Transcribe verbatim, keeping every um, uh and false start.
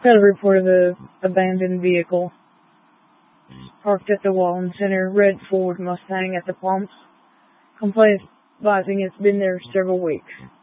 Got a report of an abandoned vehicle parked at the Walton Center, red Ford Mustang at the pumps. Complaint advising it's been there several weeks.